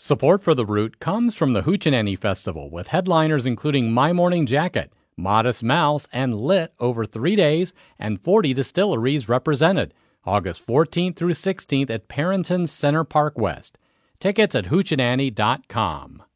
Support for The Root comes from the Hoochie Festival, with headliners including My Morning Jacket, Modest Mouse, and Lit over 3 days, and 40 distilleries represented, August 14th through 16th at Parrington Center Park West. Tickets at hoochieandannie.com.